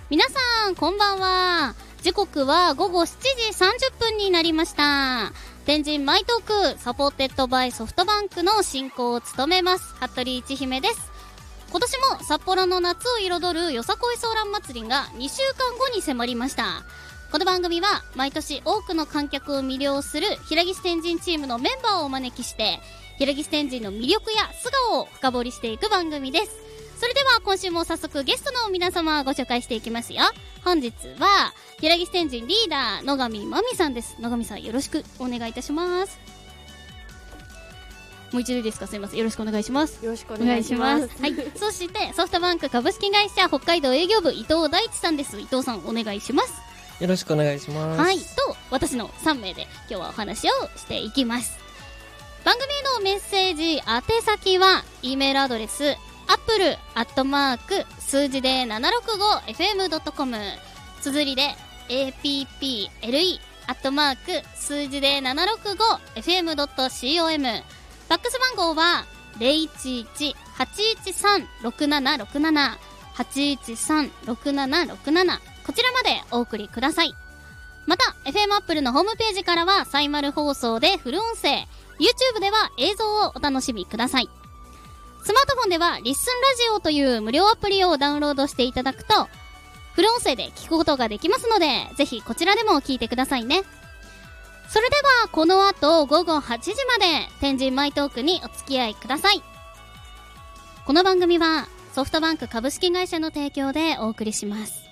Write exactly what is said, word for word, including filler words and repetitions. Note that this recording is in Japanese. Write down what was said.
皆さんこんばんは。時刻はごごしちじさんじゅっぷんになりました。天神マイトークサポーテッドバイソフトバンクの進行を務めます服部一姫です。今年も札幌の夏を彩るよさこいソーラン祭りがにしゅうかんごに迫りました。この番組は毎年多くの観客を魅了する平岸天神チームのメンバーをお招きして平岸天神の魅力や素顔を深掘りしていく番組です。それでは今週も早速ゲストの皆様をご紹介していきますよ。本日は平岸天神リーダー野上真美さんです。野上さんよろしくお願いいたします。もう一度いいですか。すいません、よろしくお願いします。 よろしくお願いします。 はい。そしてソフトバンク株式会社北海道営業部伊藤大地さんです。伊藤さんお願いします。 よろしくお願いします。 はい。と私のさんめいで今日はお話をしていきます。番組へのメッセージ宛先は E メールアドレスアップルアットマーク数字で ななろくごエフエムドットコム 綴りで エーピーピーエルイー アットマーク数字で ななろくごエフエムドットコム ファックス番号は ゼロいちいち はちいちさん ろくななろくなな はちいちさん ろくななろくななこちらまでお送りください。また エフエム アップルのホームページからはサイマル放送でフル音声、 YouTube では映像をお楽しみください。スマートフォンではリッスンラジオという無料アプリをダウンロードしていただくとフル音声で聞くことができますので、ぜひこちらでも聞いてくださいね。それではこの後ごごはちじまで天神マイトークにお付き合いください。この番組はソフトバンク株式会社の提供でお送りします。